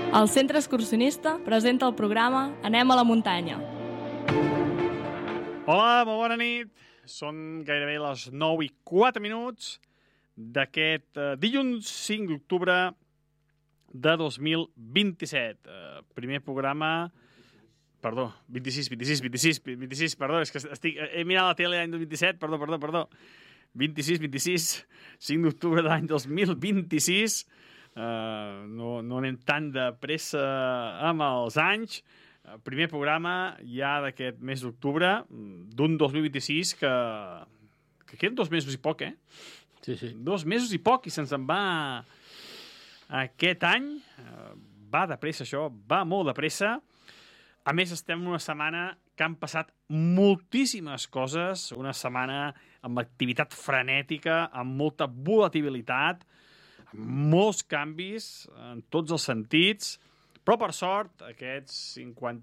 El Centre Excursionista presenta el programa Anem a la muntanya. Hola, molt bona nit. Són gairebé les 9:04 d'aquest dilluns 5 d'octubre de 2027. Primer programa... Perdó, 26, perdó, és que he mirat la tele l'any 2027, perdó. 26, 5 d'octubre de l'any 2026. No anem tan de pressa amb els anys. Primer programa ja d'aquest mes d'octubre d'un 2026 que queden 2 mesos i poc, Sí. 2 mesos i poc i se'ns en va aquest any. Va de pressa això, va molt de pressa. A més, estem en una setmana que han passat moltíssimes coses, una setmana amb activitat frenètica, amb molta volatilitat, amb molts canvis en tots els sentits, però per sort aquests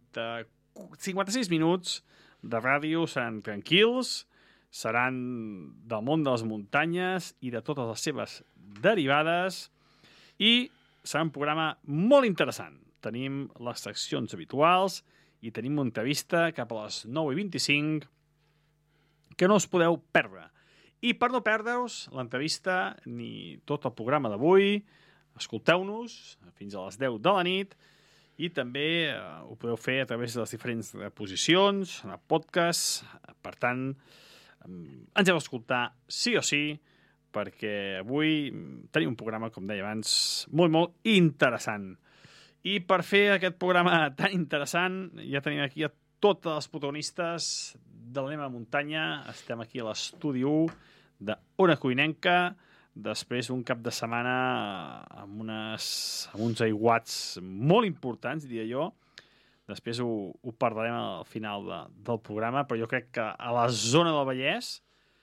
56 minuts de ràdio seran tranquils, seran del món de les muntanyes i de totes les seves derivades i serà un programa molt interessant. Tenim les seccions habituals i tenim una entrevista cap a les 9:25 que no us podeu perdre. I per no perdre-us l'entrevista ni tot el programa d'avui, escolteu-nos fins a les 10 de la nit i també ho podeu fer a través de les diferents posicions, en el podcast. Per tant, ens heu d'escoltar sí o sí, perquè avui tenim un programa, com deia abans, molt, molt interessant. I per fer aquest programa tan interessant, ja tenim aquí a totes les protagonistes de l'Anem a la muntanya. Estem aquí a l'estudi 1 d'Ona Codinenca, després d'un cap de setmana amb uns aiguats molt importants, diria jo. Després ho parlarem al final del programa, però jo crec que a la zona del Vallès,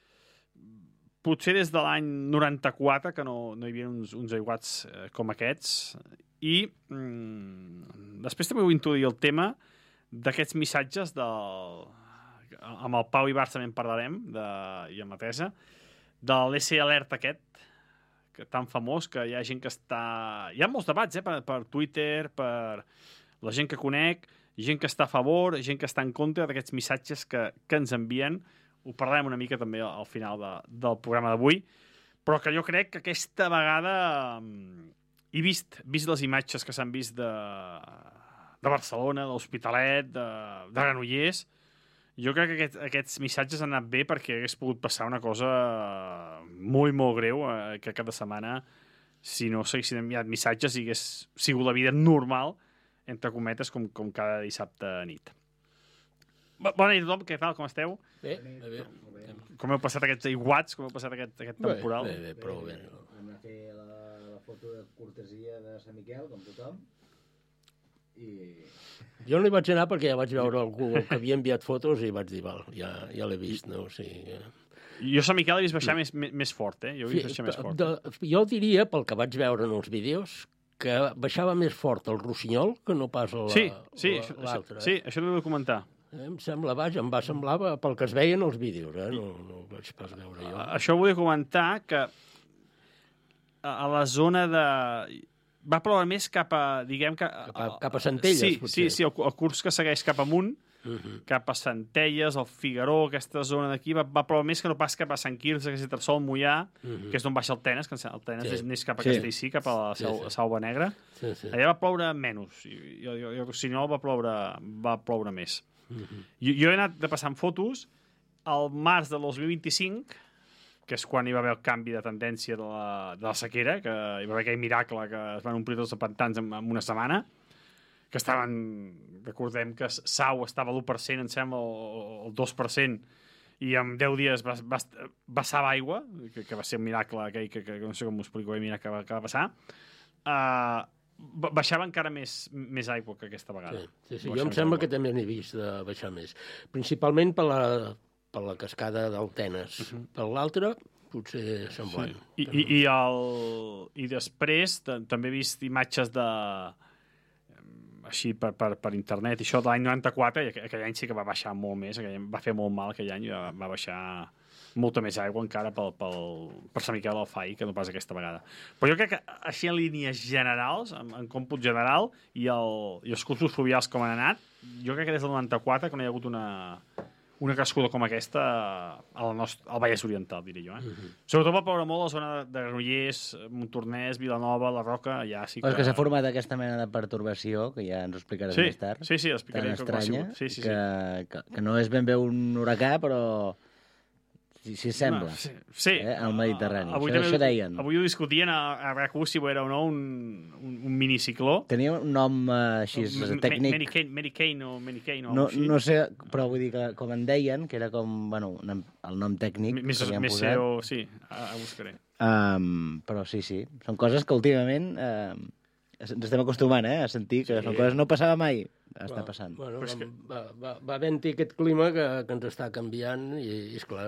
potser des de l'any 94, que no hi havia uns aiguats com aquests. I després també vull introduir el tema d'aquests missatges amb el Pau Ibarz també en parlarem, i amb la Teresa, de l'SE Alert aquest, que tan famós, que hi ha gent que està... Hi ha molts debats, per Twitter, per la gent que conec, gent que està a favor, gent que està en contra d'aquests missatges que ens envien. Ho parlarem una mica també al final del programa d'avui, però que jo crec que aquesta vegada he vist les imatges que s'han vist de Barcelona, de l'Hospitalet, de Granollers. Jo crec que aquests missatges han anat bé perquè hagués pogut passar una cosa molt, molt greu que cada setmana, si no s'haguessin enviat missatges, i hagués sigut la vida normal, entre cometes, com cada dissabte nit. Bona nit a tothom, què tal, com esteu? Bé. Com heu passat aquests aiguats, com heu passat aquest temporal? Bé, prou bé. Vam fer la foto de cortesia de Sant Miquel, com tothom, i... Jo no hi vaig anar perquè ja vaig veure algú que havia enviat fotos i vaig dir, val, ja l'he vist, no? O sigui... Jo a Sant Miquel he vist baixar més fort, Jo he vist baixar més fort. Jo diria, pel que vaig veure en els vídeos, que baixava més fort el Rossinyol que no pas l'altre. Sí, això t'ho he de comentar. Em va semblar pel que es veien els vídeos, no ho vaig pas veure jo. Això volia comentar que a la zona de... Va ploure més cap a, diguem que... Cap a Centelles, potser. Sí, el curs que segueix cap amunt, cap a Centelles, el Figaró, aquesta zona d'aquí, va ploure més que no pas cap a Sant Quirze, que és Tarsol, Moià, que és d'on baixa el Tenes, que el Tenes és cap a Castellcí, cap a la Selva Negra. Allà va ploure menys. Si no, va ploure més. Jo he anat passant fotos al març de 2025, que és quan hi va haver el canvi de tendència de la sequera, que hi va haver aquell miracle que es van omplir tots els pantans en una setmana, que estaven... Recordem que Sau estava a l'1%, em sembla, o el 2%, i en 10 dies vessava aigua, que va ser un miracle aquell, que no sé com us explico, que va passar. Baixava encara més aigua que aquesta vegada. Sí. Jo em sembla que també n'he vist de baixar més. Principalment per la cascada del Tenes. Per l'altre, potser semblant. I després també he vist imatges així per internet, i això de l'any 94, i aquell any sí que va baixar molt més, aquell any va fer molt mal, aquell any va baixar molta més aigua encara per Sant Miquel del Fai que no pas aquesta vegada. Però jo crec que així en línies generals, en còmput general, i els cursos fluvials com han anat, jo crec que des del 94 que no hi ha hagut una crescuda com aquesta al Vallès Oriental, diré jo. Sobretot va ploure molt a la zona de Granollers, Montornès, Vilanova, la Roca, ja sí que... Però és que s'ha format aquesta mena de pertorbació, que ja ens ho explicaràs més tard. Sí, explicaré. Tan estranya, sí. que no és ben bé un huracà, però sí sembla. Sí. Al Mediterrani. Avui Això deien. Avui ho discutien a RAC1 si era o no un minicicló. Tenia un nom així tècnic. Mary Kane o no sé, però vull dir que com en deien, que era com, bueno, el nom tècnic que li han posat. Sí, a buscaré. Però sí, són coses que últimament ens estem acostumant a sentir, que són coses que no passava mai. Està passant. Bueno, va havent-hi aquest clima que ens està canviant i esclar,